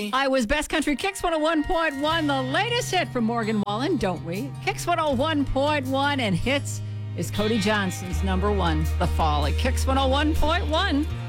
me. I was Best Country Kicks 101.1, the latest hit from Morgan Wallen, don't we? Kicks 101.1 and hits is Cody Johnson's number one, The Fall at Kicks 101.1.